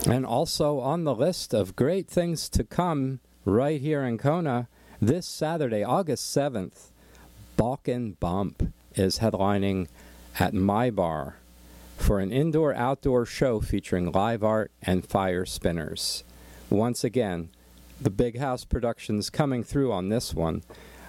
And also on the list of great things to come right here in Kona, this Saturday, August 7th, Balkan Bump is headlining at My Bar for an indoor-outdoor show featuring live art and fire spinners. Once again, the Big House Productions coming through on this one.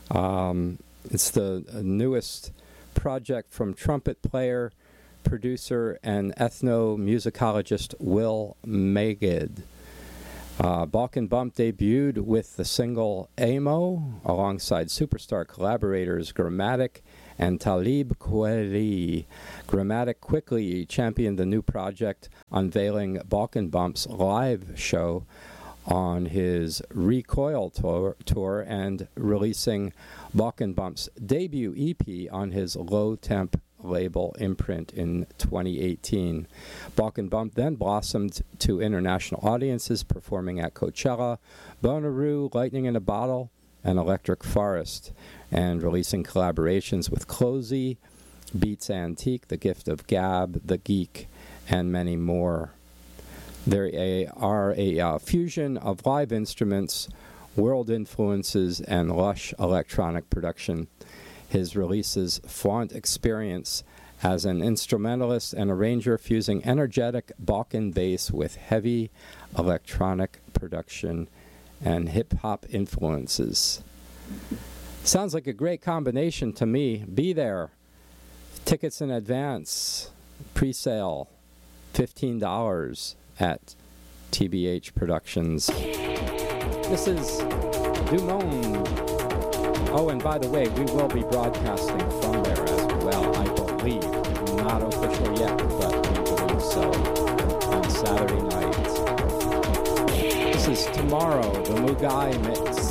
It's the newest project from trumpet player, producer, and ethnomusicologist Will Magid. Balkan Bump debuted with the single Amo alongside superstar collaborators Grammatic and Talib Kweli. Grammatic quickly championed the new project, unveiling Balkan Bump's live show on his Recoil tour and releasing Balkan Bump's debut EP on his Low Temp label Imprint in 2018. Balkan Bump then blossomed to international audiences, performing at Coachella, Bonnaroo, Lightning in a Bottle, and Electric Forest, and releasing collaborations with Closey, Beats Antique, The Gift of Gab, The Geek, and many more. There are a fusion of live instruments, world influences, and lush electronic production. His releases flaunt experience as an instrumentalist and arranger, fusing energetic Balkan bass with heavy electronic production and hip-hop influences. Sounds like a great combination to me. Be there. Tickets in advance. Pre-sale. $15 at TBH Productions. This is Du Monde. Oh, and by the way, we will be broadcasting from there as well, I believe. Not official yet, but we believe so, on Saturday night. This is Tomorrow, the Mugai Mix.